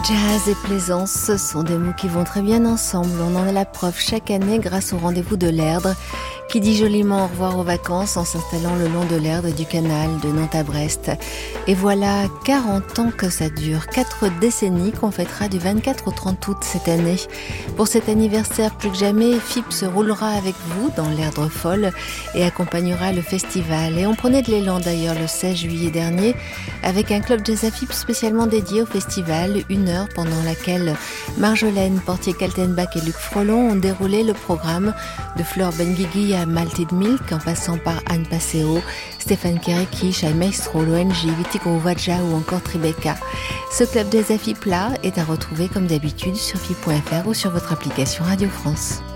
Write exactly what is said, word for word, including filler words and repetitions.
Jazz et plaisance, ce sont des mots qui vont très bien ensemble. On en a la preuve chaque année grâce au rendez-vous de l'Erdre, qui dit joliment au revoir aux vacances en s'installant le long de l'Erdre et du canal de Nantes à Brest. Et voilà quarante ans que ça dure, quatre décennies qu'on fêtera du vingt-quatre au trente août cette année. Pour cet anniversaire, plus que jamais, F I P se roulera avec vous dans l'Erdre folle et accompagnera le festival. Et on prenait de l'élan d'ailleurs le seize juillet dernier avec un club jazz à F I P spécialement dédié au festival, une heure pendant laquelle Marjolaine Portier-Kaltenbach et Luc Frelon ont déroulé le programme de Fleur Benguigui à Malted Milk en passant par Anne Passeo, Stéphane Kéréki, Shai Maestro, l'O N J, Viti Kouvaja ou encore Tribeca. Ce club jazz à F I P là est à retrouver comme d'habitude sur F I P point F R ou sur votre application Radio France.